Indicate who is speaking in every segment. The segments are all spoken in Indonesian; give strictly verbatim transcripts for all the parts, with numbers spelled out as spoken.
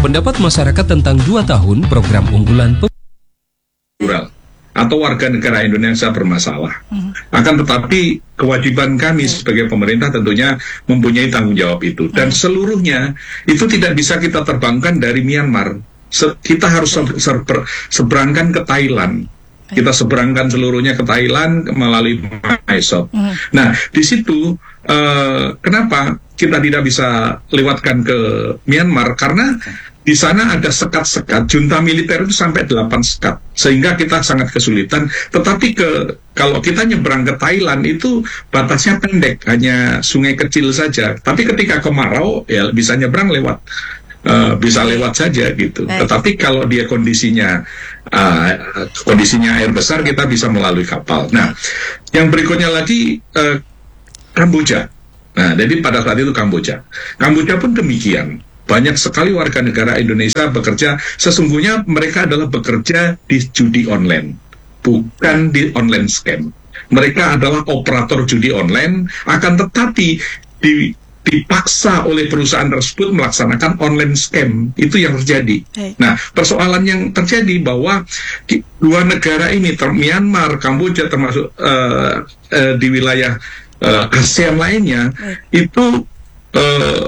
Speaker 1: Pendapat masyarakat tentang dua tahun program unggulan
Speaker 2: rural atau warga negara Indonesia bermasalah. Hmm. Akan tetapi kewajiban kami sebagai pemerintah tentunya mempunyai tanggung jawab itu. Dan seluruhnya itu tidak bisa kita terbangkan dari Myanmar. Se- kita harus se- se- seberangkan ke Thailand. Kita seberangkan seluruhnya ke Thailand melalui MyShop. Hmm. Nah, di situ uh, kenapa kita tidak bisa lewatkan ke Myanmar? Karena di sana ada sekat-sekat, junta militer itu sampai delapan sekat, sehingga kita sangat kesulitan. Tetapi ke kalau kita nyebrang ke Thailand itu batasnya pendek, hanya sungai kecil saja. Tapi ketika kemarau ya bisa nyebrang lewat, uh, bisa lewat saja gitu. Baik. Tetapi kalau dia kondisinya uh, kondisinya air besar, kita bisa melalui kapal. Nah, yang berikutnya lagi uh, Kamboja. Nah, jadi pada saat itu Kamboja, Kamboja pun demikian. Banyak sekali warga negara Indonesia bekerja, sesungguhnya mereka adalah bekerja di judi online, bukan di online scam. Mereka adalah operator judi online, akan tetapi di, dipaksa oleh perusahaan tersebut melaksanakan online scam. Itu yang terjadi. Hey. Nah, persoalan yang terjadi bahwa dua negara ini, Myanmar, Kamboja, termasuk uh, uh, di wilayah uh, ASEAN lainnya, hey. itu uh,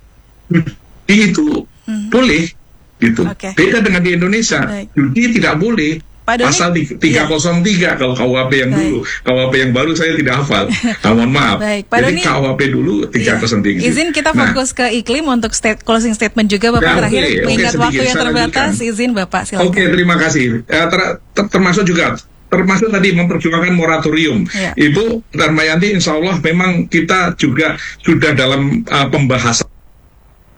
Speaker 2: itu hmm. boleh gitu. Okay. Beda dengan di Indonesia. Baik. Judi tidak boleh. Pasal tiga nol tiga iya. Kalau K U H P yang Baik. dulu, K U H P yang baru saya tidak hafal. Nah, mohon maaf. Baik. Jadi K U H P dulu tiga nol tiga.
Speaker 3: Iya. Izin kita fokus nah, ke iklim untuk state, closing statement juga Bapak nah, terakhir. Okay, mengingat okay, waktu yang terbatas, izin Bapak silakan. Oke, okay, terima kasih. Uh, ter, ter, termasuk juga termasuk tadi memperjuangkan moratorium. Ya. Ibu Darmayanti, insya Allah memang kita juga sudah dalam uh, pembahasan